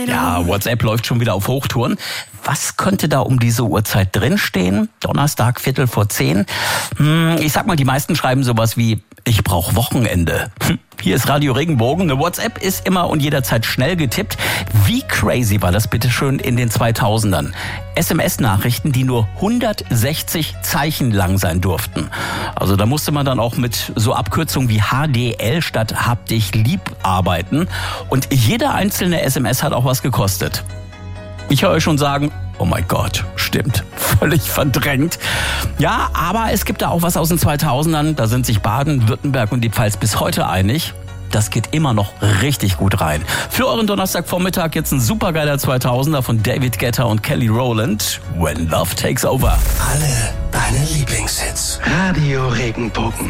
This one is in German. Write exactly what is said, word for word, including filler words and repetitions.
Ja, WhatsApp läuft schon wieder auf Hochtouren. Was könnte da um diese Uhrzeit drinstehen? Donnerstag, Viertel vor zehn. Hm, ich sag mal, die meisten schreiben sowas wie, ich brauche Wochenende. Hm, hier ist Radio Regenbogen. Eine WhatsApp ist immer und jederzeit schnell getippt. Wie crazy war das bitteschön in den zweitausendern? S M S-Nachrichten, die nur hundertsechzig Zeichen lang sein durften. Also da musste man dann auch mit so Abkürzungen wie H D L statt Hab dich lieb arbeiten. Und jede einzelne S M S hat auch was gekostet. Ich höre euch schon sagen, oh mein Gott, stimmt, völlig verdrängt. Ja, aber es gibt da auch was aus den zweitausendern. Da sind sich Baden, Württemberg und die Pfalz bis heute einig. Das geht immer noch richtig gut rein. Für euren Donnerstagvormittag jetzt ein supergeiler zweitausender von David Guetta und Kelly Rowland. When Love Takes Over. Alle deine Lieblingshits. Radio Regenbogen.